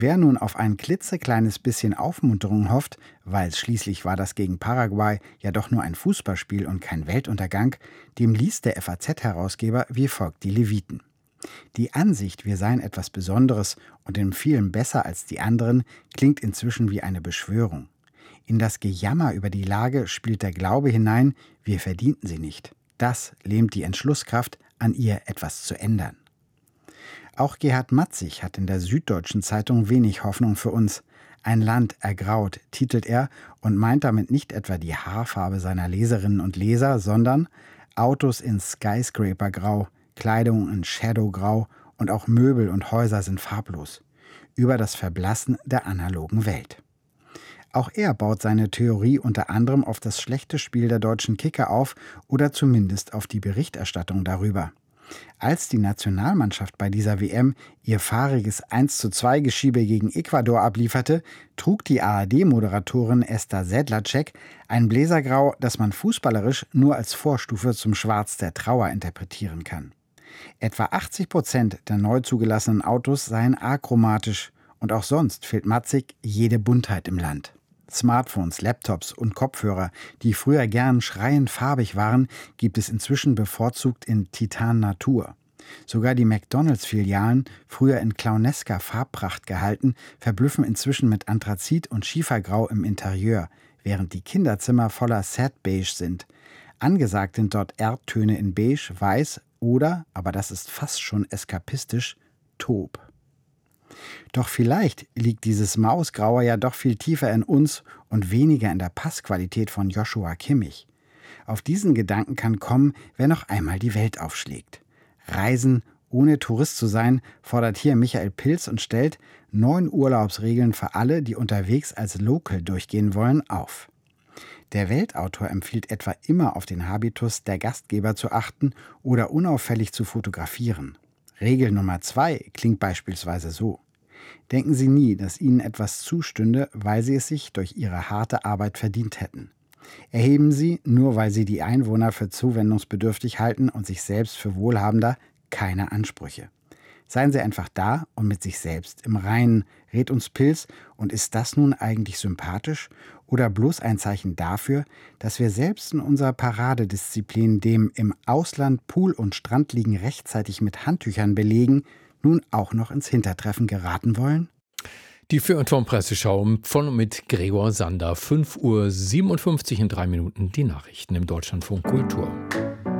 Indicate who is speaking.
Speaker 1: Wer nun auf ein klitzekleines bisschen Aufmunterung hofft, weil schließlich war das gegen Paraguay ja doch nur ein Fußballspiel und kein Weltuntergang, dem liest der FAZ-Herausgeber wie folgt die Leviten. Die Ansicht, wir seien etwas Besonderes und in vielem besser als die anderen, klingt inzwischen wie eine Beschwörung. In das Gejammer über die Lage spielt der Glaube hinein, wir verdienten sie nicht. Das lähmt die Entschlusskraft, an ihr etwas zu ändern. Auch Gerhard Matzig hat in der Süddeutschen Zeitung wenig Hoffnung für uns. Ein Land ergraut, titelt er und meint damit nicht etwa die Haarfarbe seiner Leserinnen und Leser, sondern Autos in Skyscraper-Grau, Kleidung in Shadow-Grau und auch Möbel und Häuser sind farblos. Über das Verblassen der analogen Welt. Auch er baut seine Theorie unter anderem auf das schlechte Spiel der deutschen Kicker auf oder zumindest auf die Berichterstattung darüber. Als die Nationalmannschaft bei dieser WM ihr fahriges 1:2 Geschiebe gegen Ecuador ablieferte, trug die ARD-Moderatorin Esther Sedlacek ein Bläsergrau, das man fußballerisch nur als Vorstufe zum Schwarz der Trauer interpretieren kann. Etwa 80% der neu zugelassenen Autos seien achromatisch und auch sonst fehlt Matzig jede Buntheit im Land. Smartphones, Laptops und Kopfhörer, die früher gern schreiend farbig waren, gibt es inzwischen bevorzugt in Titan Natur. Sogar die McDonalds-Filialen, früher in clownesker Farbpracht gehalten, verblüffen inzwischen mit Anthrazit und Schiefergrau im Interieur, während die Kinderzimmer voller Sad Beige sind. Angesagt sind dort Erdtöne in Beige, Weiß oder, aber das ist fast schon eskapistisch, Taub. Doch vielleicht liegt dieses Mausgraue ja doch viel tiefer in uns und weniger in der Passqualität von Joshua Kimmich. Auf diesen Gedanken kann kommen, wer noch einmal die Welt aufschlägt. Reisen, ohne Tourist zu sein, fordert hier Michael Pilz und stellt 9 Urlaubsregeln für alle, die unterwegs als Local durchgehen wollen, auf. Der Weltautor empfiehlt etwa immer auf den Habitus der Gastgeber zu achten oder unauffällig zu fotografieren. Regel Nummer 2 klingt beispielsweise so: Denken Sie nie, dass Ihnen etwas zustünde, weil Sie es sich durch Ihre harte Arbeit verdient hätten. Erheben Sie, nur weil Sie die Einwohner für zuwendungsbedürftig halten und sich selbst für wohlhabender, keine Ansprüche. Seien Sie einfach da und mit sich selbst im Reinen, rät uns Pilz, und ist das nun eigentlich sympathisch oder bloß ein Zeichen dafür, dass wir selbst in unserer Paradedisziplin, dem im Ausland Pool und Strand liegen rechtzeitig mit Handtüchern belegen, nun auch noch ins Hintertreffen geraten wollen?
Speaker 2: Die Feuilleton-Presseschau von und mit Gregor Sander. 5:57 Uhr in 3 Minuten die Nachrichten im Deutschlandfunk Kultur.